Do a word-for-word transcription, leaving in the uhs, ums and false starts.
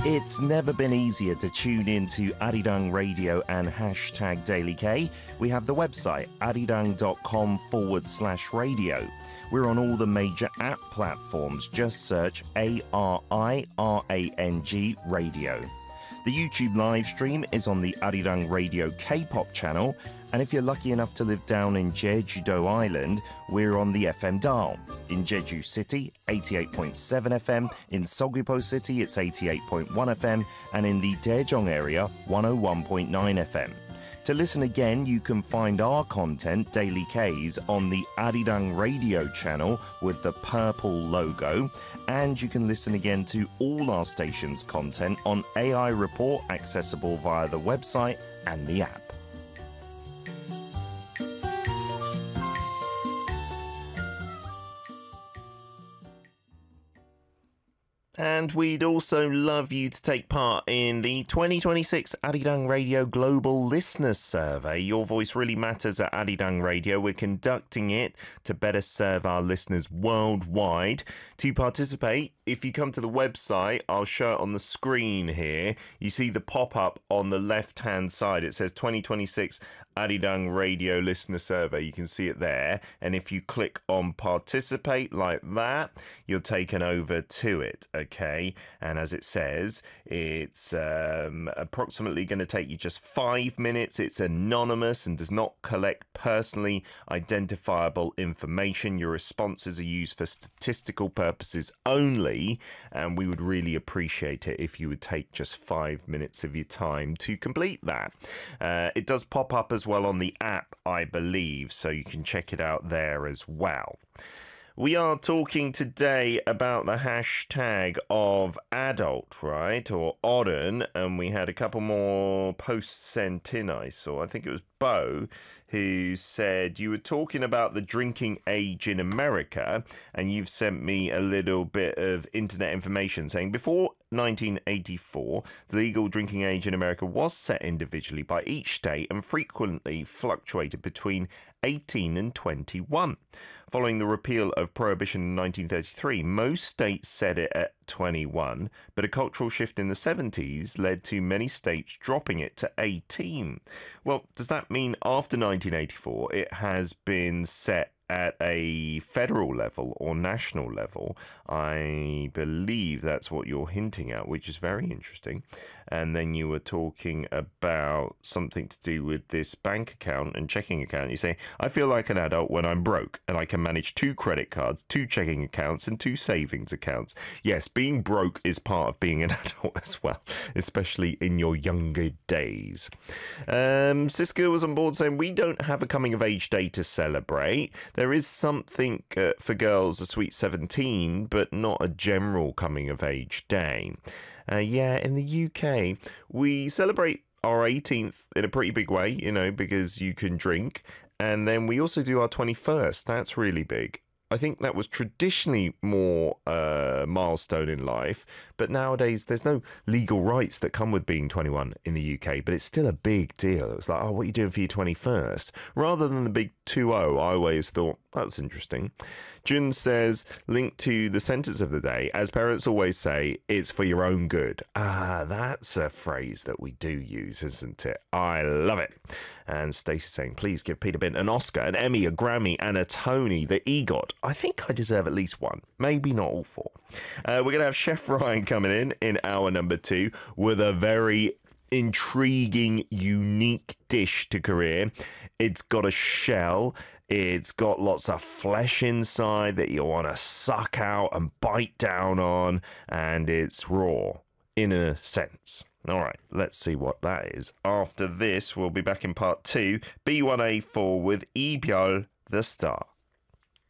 It's never been easier to tune into Arirang Radio and hashtag Daily K. We have the website arirang.com forward slash radio. We're on all the major app platforms. Just search A R I R A N G Radio. The YouTube live stream is on the Arirang Radio K-pop channel, and if you're lucky enough to live down in Jeju-do Island, we're on the F M dial. In Jeju City, eighty-eight point seven F M, in Seogwipo City, it's eighty-eight point one F M, and in the Daejeong area, one oh one point nine F M. To listen again, you can find our content, Daily K's, on the Arirang Radio channel with the purple logo, and you can listen again to all our station's content on A I Report, accessible via the website and the app. And we'd also love you to take part in the twenty twenty-six Arirang Radio Global Listeners Survey. Your voice really matters at Arirang Radio. We're conducting it to better serve our listeners worldwide. To participate, if you come to the website, I'll show it on the screen here. You see the pop-up on the left-hand side. It says twenty twenty-six Arirang Radio Listener Survey. You can see it there. And if you click on participate like that, you're taken over to it. Okay, and as it says, it's um, approximately going to take you just five minutes. It's anonymous and does not collect personally identifiable information. Your responses are used for statistical purposes only, and we would really appreciate it if you would take just five minutes of your time to complete that. Uh, it does pop up as well on the app, I believe, so you can check it out there as well. We are talking today about the hashtag of adult, right, or Oren, and we had a couple more posts sent in, I saw. I think it was Bo who said, you were talking about the drinking age in America, and you've sent me a little bit of internet information saying before nineteen eighty-four, the legal drinking age in America was set individually by each state and frequently fluctuated between eighteen and twenty-one. Following the repeal of prohibition in nineteen thirty-three, most states set it at twenty-one, but a cultural shift in the seventies led to many states dropping it to eighteen. Well, does that mean after nineteen eighty-four it has been set at a federal level or national level? I believe that's what you're hinting at, which is very interesting. And then you were talking about something to do with this bank account and checking account. You say, I feel like an adult when I'm broke and I can manage two credit cards, two checking accounts and two savings accounts. Yes, being broke is part of being an adult as well, especially in your younger days. Um, Siska was on board saying, we don't have a coming of age day to celebrate. There is something uh, for girls, a sweet seventeen, but not a general coming of age day. Uh, yeah, in the U K, we celebrate our eighteenth in a pretty big way, you know, because you can drink. And then we also do our twenty-first. That's really big. I think that was traditionally more uh, milestone in life, but nowadays there's no legal rights that come with being twenty-one in the U K, but it's still a big deal. It's like, oh, what are you doing for your twenty-first? Rather than the big two oh, I always thought, that's interesting. Jun says, linked to the sentence of the day, as parents always say, it's for your own good. Ah, that's a phrase that we do use, isn't it? I love it. And Stacey saying, please give Peter Bint an Oscar, an Emmy, a Grammy, and a Tony, the EGOT. I think I deserve at least one, maybe not all four. Uh, we're going to have Chef Ryan coming in in hour number two with a very intriguing, unique dish to Korea. It's got a shell. It's got lots of flesh inside that you want to suck out and bite down on, and it's raw in a sense. All right, let's see what that is. After this, we'll be back in part two, B one A four with Lee Byul, the star.